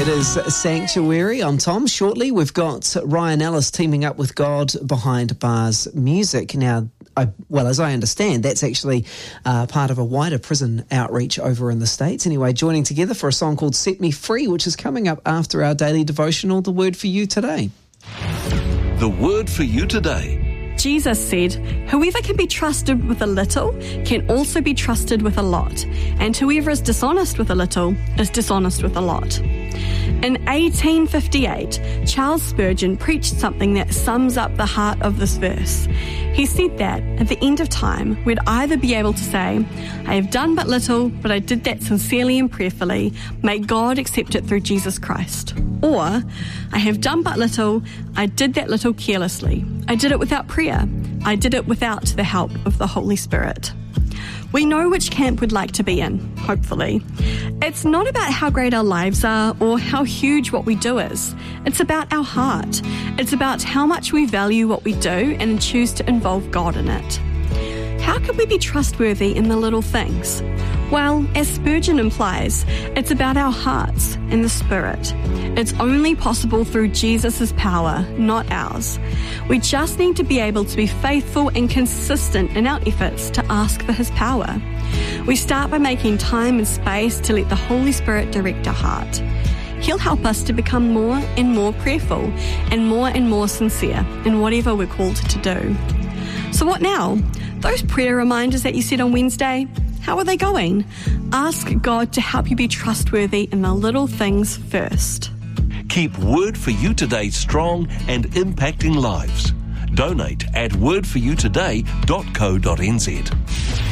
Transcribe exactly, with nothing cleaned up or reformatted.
It is Sanctuary. I'm Tom. Shortly, we've got Ryan Ellis teaming up with God behind bars music. Now, I, well, as I understand, that's actually uh, part of a wider prison outreach over in the States. Anyway, joining together for a song called Set Me Free, which is coming up after our daily devotional, The Word for You Today. The Word for You Today. Jesus said, "Whoever can be trusted with a little can also be trusted with a lot, and whoever is dishonest with a little is dishonest with a lot." In eighteen fifty-eight, Charles Spurgeon preached something that sums up the heart of this verse. He said that at the end of time, we'd either be able to say, "I have done but little, but I did that sincerely and prayerfully. May God accept it through Jesus Christ." Or, "I have done but little, I did that little carelessly. I did it without prayer. I did it without the help of the Holy Spirit." We know which camp we'd like to be in, hopefully. It's not about how great our lives are or how huge what we do is. It's about our heart. It's about how much we value what we do and choose to involve God in it. How can we be trustworthy in the little things? Well, as Spurgeon implies, it's about our hearts and the Spirit. It's only possible through Jesus' power, not ours. We just need to be able to be faithful and consistent in our efforts to ask for His power. We start by making time and space to let the Holy Spirit direct our heart. He'll help us to become more and more prayerful and more and more sincere in whatever we're called to do. So what now? Those prayer reminders that you said on Wednesday, how are they going? Ask God to help you be trustworthy in the little things first. Keep Word for You Today strong and impacting lives. Donate at word for you today dot co dot n z.